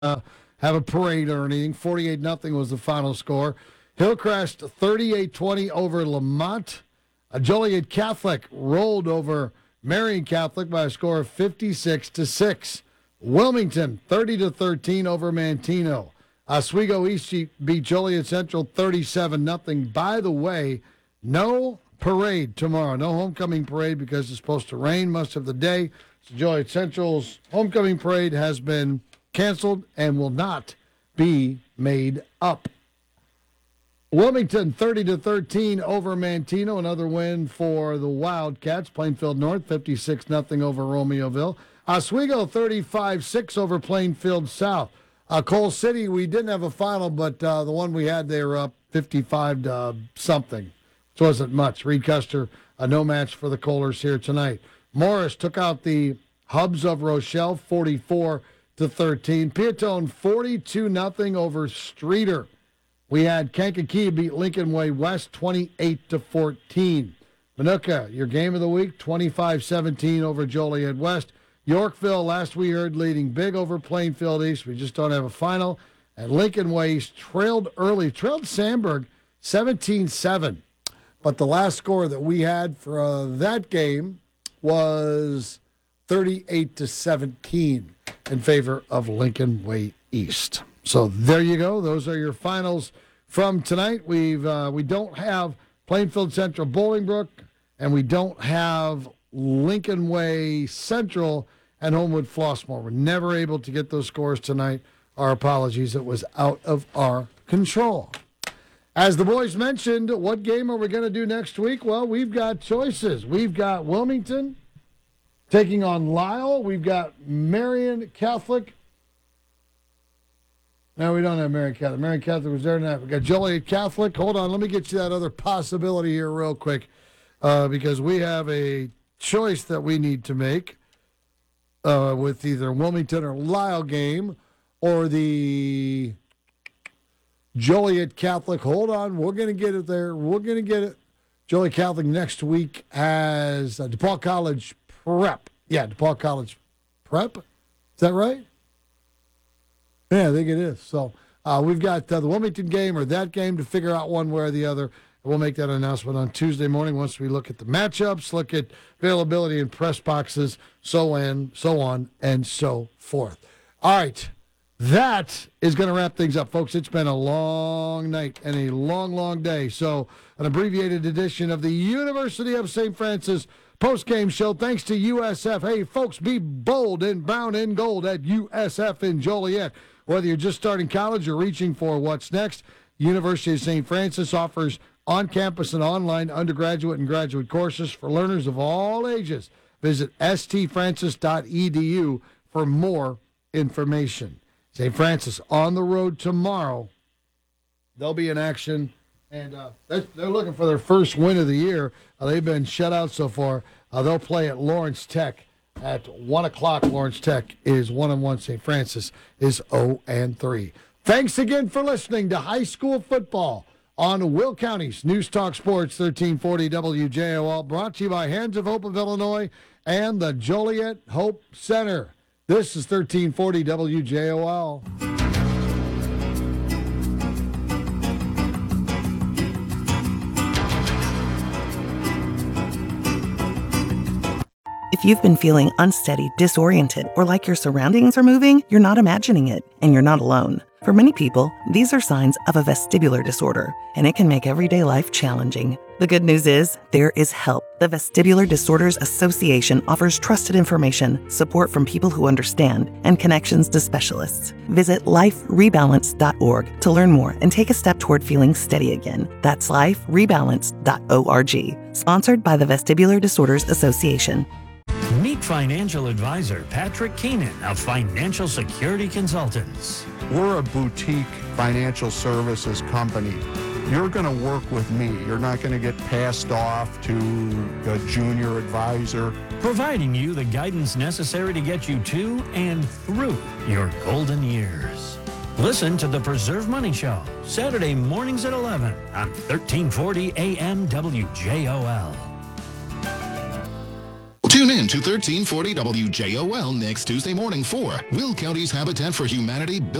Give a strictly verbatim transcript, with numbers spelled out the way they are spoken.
uh, have a parade or anything. forty-eight nothing was the final score. Hillcrest thirty-eight twenty over Lamont. Uh, Joliet Catholic rolled over Marion Catholic by a score of fifty-six to six. Wilmington thirty to thirteen over Manteno. Oswego East beat Joliet Central thirty-seven nothing. By the way, no parade tomorrow. No homecoming parade because it's supposed to rain most of the day. So Joliet Central's homecoming parade has been canceled and will not be made up. Wilmington thirty to thirteen over Manteno. Another win for the Wildcats. Plainfield North fifty-six nothing over Romeoville. Oswego thirty-five six over Plainfield South. Uh, Coal City, we didn't have a final, but uh, the one we had, they were up fifty-five to something. It wasn't much. Reed Custer, a no match for the Kohlers here tonight. Morris took out the Hubs of Rochelle, forty-four to thirteen. Peatone, forty-two nothing over Streeter. We had Kankakee beat Lincoln Way West, twenty-eight to fourteen. Minooka, your game of the week, twenty-five seventeen over Joliet West. Yorkville, last we heard, leading big over Plainfield East. We just don't have a final. And Lincoln Way East trailed early, trailed Sandburg seventeen seven. But the last score that we had for uh, that game was thirty-eight to seventeen in favor of Lincoln Way East. So there you go. Those are your finals from tonight. We've uh, we don't have Plainfield Central Bolingbrook, and we don't have Lincoln Way Central and Homewood Flossmoor. We're never able to get those scores tonight. Our apologies. It was out of our control. As the boys mentioned, what game are we going to do next week? Well, we've got choices. We've got Wilmington taking on Lisle. We've got Marion Catholic. No, we don't have Marion Catholic. Marion Catholic was there tonight. We've got Joliet Catholic. Hold on. Let me get you that other possibility here real quick uh, because we have a choice that we need to make uh, with either Wilmington or Lisle game or the Joliet Catholic. Hold on. We're going to get it there. We're going to get it. Joliet Catholic next week has uh, DePaul College Prep. Yeah, DePaul College Prep. Is that right? Yeah, I think it is. So uh, we've got uh, the Wilmington game or that game to figure out one way or the other. We'll make that announcement on Tuesday morning once we look at the matchups, look at availability in press boxes, so on, so on, and so forth. All right. That is going to wrap things up, folks. It's been a long night and a long, long day. So an abbreviated edition of the University of Saint Francis post-game show. Thanks to U S F. Hey, folks, be bold in brown and gold at U S F in Joliet. Whether you're just starting college or reaching for what's next, University of Saint Francis offers on-campus and online undergraduate and graduate courses for learners of all ages. Visit s t francis dot e d u for more information. Saint Francis on the road tomorrow. They'll be in action, and uh, they're, they're looking for their first win of the year. Uh, they've been shut out so far. Uh, they'll play at Lawrence Tech at one o'clock. Lawrence Tech is one and one. Saint Francis is zero and three. Thanks again for listening to high school football on Will County's News Talk Sports thirteen forty W J O L, brought to you by Hands of Hope of Illinois and the Joliet Hope Center. This is thirteen forty W J O L. If you've been feeling unsteady, disoriented, or like your surroundings are moving, you're not imagining it, and you're not alone. For many people, these are signs of a vestibular disorder, and it can make everyday life challenging. The good news is, there is help. The Vestibular Disorders Association offers trusted information, support from people who understand, and connections to specialists. Visit life rebalance dot org to learn more and take a step toward feeling steady again. That's life rebalance dot org. Sponsored by the Vestibular Disorders Association. Meet financial advisor Patrick Keenan of Financial Security Consultants. We're a boutique financial services company. You're going to work with me. You're not going to get passed off to a junior advisor. Providing you the guidance necessary to get you to and through your golden years. Listen to the Preserve Money Show, Saturday mornings at eleven on thirteen forty A M W J O L. Tune in to thirteen forty W J O L next Tuesday morning for Will County's Habitat for Humanity